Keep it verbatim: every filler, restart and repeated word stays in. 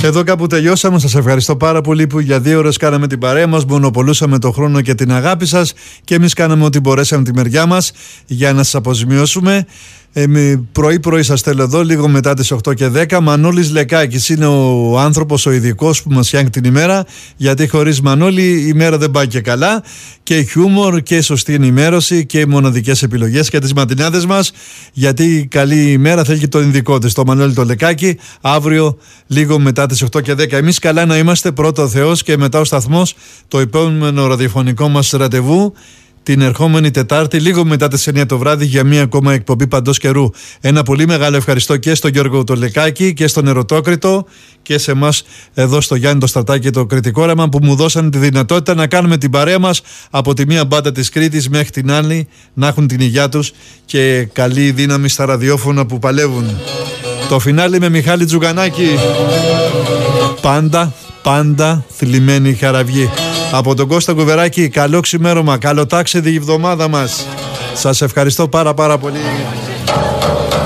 Εδώ κάπου τελειώσαμε. Σας ευχαριστώ πάρα πολύ που για δύο ώρες κάναμε την παρέα μας, μονοπολούσαμε το χρόνο και την αγάπη σας και εμείς κάναμε ό,τι μπορέσαμε τη μεριά μας για να σας αποζημιώσουμε. Ε, πρωί-πρωί σας θέλω εδώ, λίγο μετά τις οκτώ και δέκα. Μανώλης Λεκάκης είναι ο άνθρωπος, ο ειδικός που μας φτιάχνει την ημέρα, γιατί χωρίς Μανώλη η ημέρα δεν πάει και καλά. Και χιούμορ και σωστή ενημέρωση και μοναδικές επιλογές για τις ματινάδες μας, γιατί η καλή ημέρα θέλει και τον ειδικό της, το Μανώλη το Λεκάκη, αύριο λίγο μετά τις οκτώ και δέκα. Εμείς καλά να είμαστε, πρώτο ο Θεός και μετά ο σταθμός, το επόμενο ραδιοφωνικό μας ραντεβού την ερχόμενη Τετάρτη, λίγο μετά τις εννιά το βράδυ, για μία ακόμα εκπομπή Παντός Καιρού. Ένα πολύ μεγάλο ευχαριστώ και στον Γιώργο το Λεκάκη και στον Ερωτόκριτο και σε εμάς εδώ στο Γιάννη το Στρατάκη, το Κρητικόραμα, που μου δώσανε τη δυνατότητα να κάνουμε την παρέα μας από τη μία μπάντα της Κρήτης μέχρι την άλλη, να έχουν την υγειά τους και καλή δύναμη στα ραδιόφωνα που παλεύουν. Το φινάλι με Μιχάλη Τζουγανάκη. Πάντα, πάντα θλιμμένη χαραυγή. Από τον Κώστα Κουβεράκη, καλό ξημέρωμα, καλό ταξίδι η εβδομάδα μας. Σας ευχαριστώ πάρα πάρα πολύ.